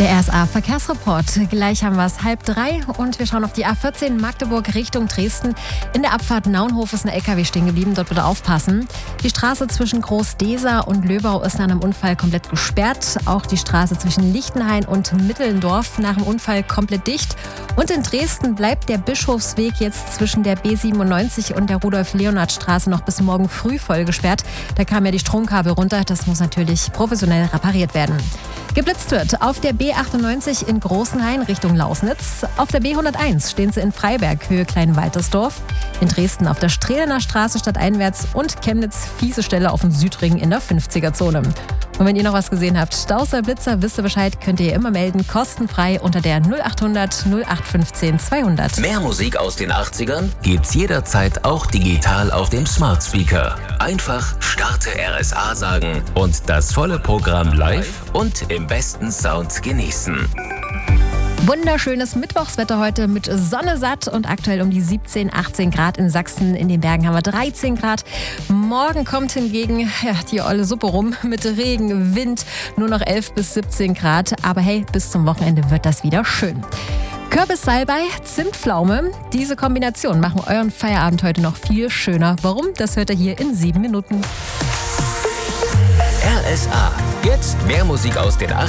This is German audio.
Der RSA-Verkehrsreport. Gleich haben wir es 2:30 und wir schauen auf die A14 Magdeburg Richtung Dresden. In der Abfahrt Naunhof ist ein LKW stehen geblieben, dort bitte aufpassen. Die Straße zwischen Groß-Deser und Löbau ist nach einem Unfall komplett gesperrt. Auch die Straße zwischen Lichtenhain und Mittelndorf nach dem Unfall komplett dicht. Und in Dresden bleibt der Bischofsweg jetzt zwischen der B97 und der Rudolf-Leonhard-Straße noch bis morgen früh voll gesperrt. Da kamen ja die Stromkabel runter. Das muss natürlich professionell repariert werden. Geblitzt wird auf der B98 in Großenhain Richtung Lausnitz. Auf der B101 stehen sie in Freiberg, Höhe Kleinwaltersdorf. In Dresden auf der Strehlener Straße stadteinwärts und Chemnitz fiese Stelle auf dem Südring in der 50er-Zone. Und wenn ihr noch was gesehen habt, Staus oder Blitzer, wisst ihr Bescheid, könnt ihr immer melden, kostenfrei unter der 0800 0815 200. Mehr Musik aus den 80ern gibt's jederzeit auch digital auf dem Smart Speaker. Einfach Starte RSA sagen und das volle Programm live und im besten Sound genießen. Wunderschönes Mittwochswetter heute mit Sonne satt und aktuell um die 17, 18 Grad in Sachsen. In den Bergen haben wir 13 Grad. Morgen kommt hingegen die olle Suppe rum mit Regen, Wind, nur noch 11 bis 17 Grad. Aber hey, bis zum Wochenende wird das wieder schön. Kürbis, Salbei, Zimtpflaume. Diese Kombination machen euren Feierabend heute noch viel schöner. Warum? Das hört ihr hier in 7 Minuten. RSA. Jetzt mehr Musik aus den 80ern.